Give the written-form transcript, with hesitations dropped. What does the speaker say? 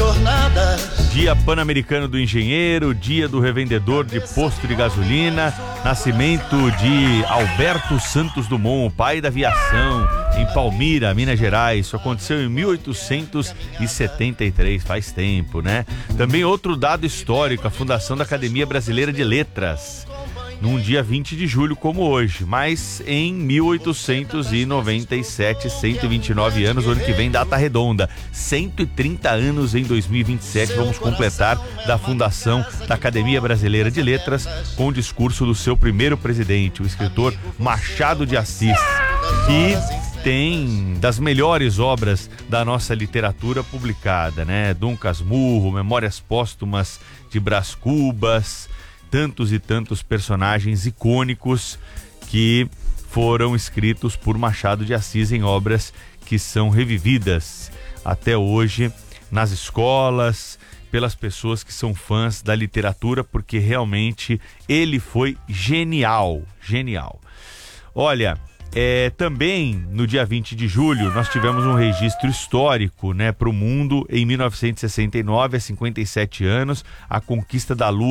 jornadas. Dia Pan-Americano do Engenheiro, Dia do Revendedor de Posto de Gasolina, nascimento de Alberto Santos Dumont, pai da aviação, em Palmira, Minas Gerais. Isso aconteceu em 1873, faz tempo, né? Também outro dado histórico, a fundação da Academia Brasileira de Letras, num dia 20 de julho como hoje, mas em 1897, 129 anos, o ano que vem, data redonda, 130 anos em 2027, vamos completar da fundação da Academia Brasileira de Letras com o discurso do seu primeiro presidente, o escritor Machado de Assis, que tem das melhores obras da nossa literatura publicada, né? Dom Casmurro, Memórias Póstumas de Brás Cubas, tantos e tantos personagens icônicos que foram escritos por Machado de Assis em obras que são revividas até hoje nas escolas, pelas pessoas que são fãs da literatura, porque realmente ele foi genial, genial. Olha, também no dia 20 de julho nós tivemos um registro histórico, né, para o mundo. Em 1969, há 57 anos, a conquista da Lua